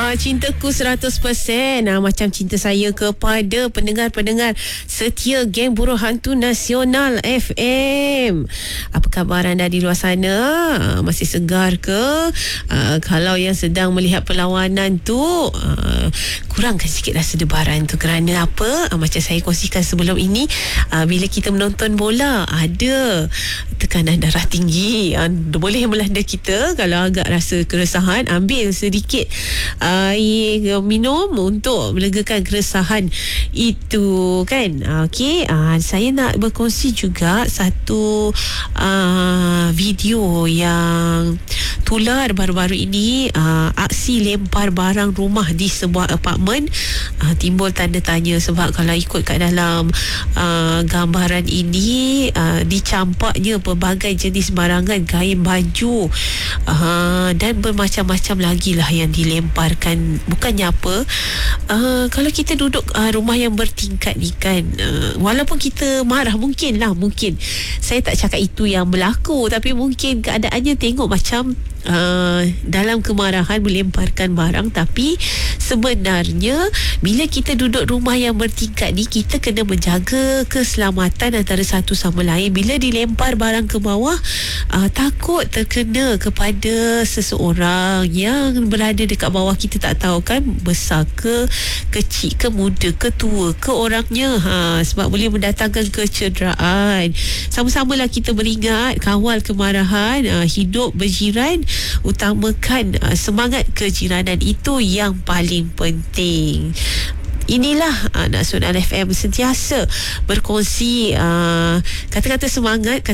Cintaku 100%. Macam cinta saya kepada pendengar-pendengar setia geng Buruh Hantu Nasional FM. Apa khabar anda di luar sana? Masih segar ke? Kalau yang sedang melihat perlawanan tu, kurangkan sikit rasa debaran tu. Kerana apa? Macam saya kongsikan sebelum ini, bila kita menonton bola, ada tekanan darah tinggi, boleh melanda kita. Kalau agak rasa keresahan, ambil sedikit air minum untuk melegakan keresahan itu, kan? Okey, saya nak berkongsi juga satu video yang tular baru-baru ini. Aksi lempar barang rumah di sebuah apartmen. Timbul tanda tanya sebab kalau ikut kat dalam gambaran ini, dicampaknya pelbagai jenis barangan, kain baju, dan bermacam-macam lagi lah yang dilemparkan. Bukannya apa, kalau kita duduk rumah yang bertingkat ni kan, walaupun kita marah, mungkin saya tak cakap itu yang berlaku, tapi mungkin keadaannya tengok macam dalam kemarahan melemparkan barang. Tapi sebenarnya bila kita duduk rumah yang bertingkat ni, kita kena menjaga keselamatan antara satu sama lain. Bila dilempar barang ke bawah, takut terkena kepada seseorang yang berada dekat bawah. Kita tak tahu kan, besar ke, kecil ke, muda ke, tua ke orangnya, sebab boleh mendatangkan kecederaan. Sama-samalah kita beringat, kawal kemarahan, hidup berjiran, utamakan semangat kejiranan, itu yang paling penting. Inilah Nasional FM sentiasa berkongsi kata-kata semangat,